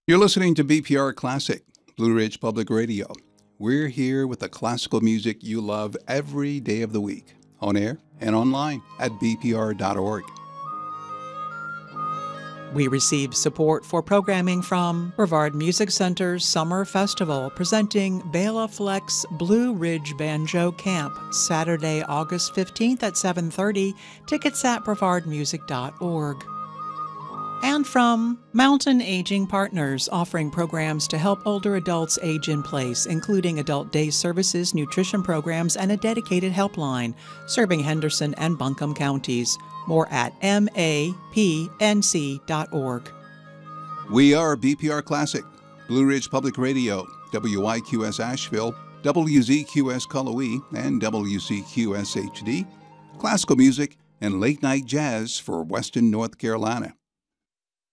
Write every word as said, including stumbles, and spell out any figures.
You're listening to B P R Classic, Blue Ridge Public Radio. We're here with the classical music you love every day of the week, on air and online at b p r dot org. We receive support for programming from Brevard Music Center's Summer Festival, presenting Bela Fleck's Blue Ridge Banjo Camp, Saturday, August fifteenth at seven thirty. Tickets at brevard music dot org. And from Mountain Aging Partners, offering programs to help older adults age in place, including adult day services, nutrition programs, and a dedicated helpline, serving Henderson and Buncombe counties. More at m a p n c dot org. We are B P R Classic, Blue Ridge Public Radio, W I Q S Asheville, W Z Q S Cullowhee, and W C Q S H D. Classical music and late-night jazz for Western North Carolina.